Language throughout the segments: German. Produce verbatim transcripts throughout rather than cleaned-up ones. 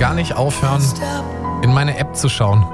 gar nicht aufhören, in meine App zu schauen.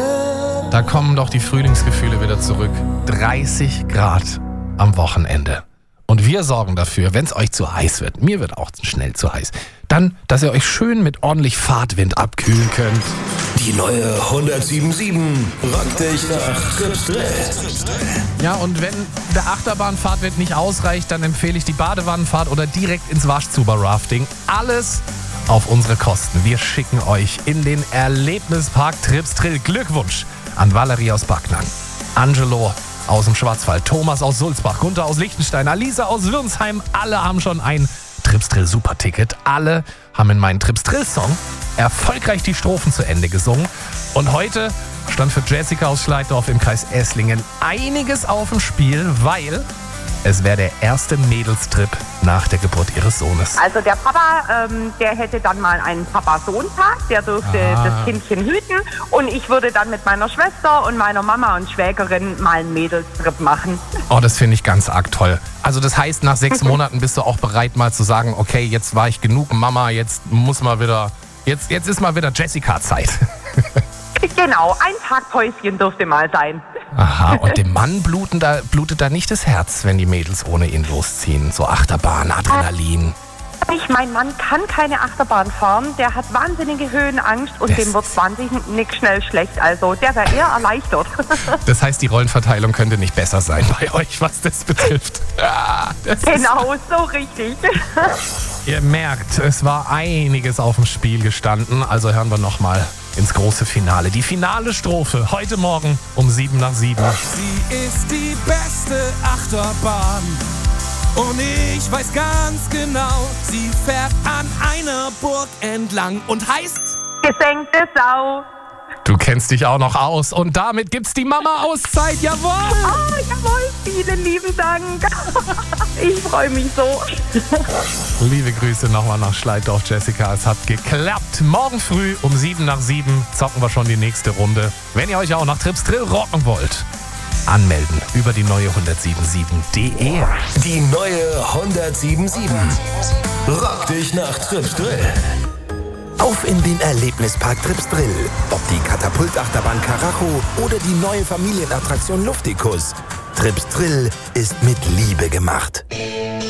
Da kommen doch die Frühlingsgefühle wieder zurück. dreißig Grad am Wochenende. Und wir sorgen dafür, wenn es euch zu heiß wird, mir wird auch schnell zu heiß, dann, dass ihr euch schön mit ordentlich Fahrtwind abkühlen könnt. Die neue hundertsieben sieben rockt dich nach Trips Drill. Ja, und wenn der Achterbahnfahrtwind nicht ausreicht, dann empfehle ich die Badewannenfahrt oder direkt ins Waschzuber-Rafting. Alles auf unsere Kosten. Wir schicken euch in den Erlebnispark Trips Drill. Glückwunsch an Valerie aus Backnang, Angelo aus dem Schwarzwald, Thomas aus Sulzbach, Gunther aus Liechtenstein, Alisa aus Wirnsheim. Alle haben schon ein Trips Drill Superticket. Alle haben in meinen Trips Drill Song erfolgreich die Strophen zu Ende gesungen. Und heute stand für Jessica aus Schleiddorf im Kreis Esslingen einiges auf dem Spiel, weil es wäre der erste Mädelstrip nach der Geburt ihres Sohnes. Also der Papa, ähm, der hätte dann mal einen Papa-Sohn-Tag, der dürfte Ah. das Kindchen hüten und ich würde dann mit meiner Schwester und meiner Mama und Schwägerin mal einen Mädelstrip machen. Oh, das finde ich ganz arg toll. Also das heißt, nach sechs Monaten bist du auch bereit mal zu sagen, okay, jetzt war ich genug Mama, jetzt muss mal wieder, jetzt, jetzt ist mal wieder Jessica-Zeit. Genau, ein Tag Päuschen dürfte mal sein. Aha, und dem Mann bluten da, blutet da nicht das Herz, wenn die Mädels ohne ihn losziehen. So Achterbahn, Adrenalin. Ich, mein Mann kann keine Achterbahn fahren, der hat wahnsinnige Höhenangst und Das dem wird wahnsinnig schnell schlecht. Also der wäre eher erleichtert. Das heißt, die Rollenverteilung könnte nicht besser sein bei euch, was das betrifft. Ja, das ist- Genau, so richtig. Ihr merkt, es war einiges auf dem Spiel gestanden. Also hören wir nochmal ins große Finale. Die finale Strophe heute Morgen um sieben nach sieben. Sie ist die beste Achterbahn. Und ich weiß ganz genau, sie fährt an einer Burg entlang und heißt... Gesenkte Sau. Du kennst dich auch noch aus. Und damit gibt's die Mama-Auszeit. Jawohl! Oh, jawohl, vielen lieben Dank. Ich freue mich so. Liebe Grüße nochmal nach Schleiddorf, Jessica. Es hat geklappt. Morgen früh um sieben nach sieben zocken wir schon die nächste Runde. Wenn ihr euch auch nach Trips Drill rocken wollt, anmelden über die neue hundertsieben sieben punkt de. Die neue hundertsieben sieben rockt dich nach Trips Drill. Auf in den Erlebnispark Trips Drill. Ob die Katapultachterbahn Karacho oder die neue Familienattraktion Luftikus. Trips Drill ist mit Liebe gemacht.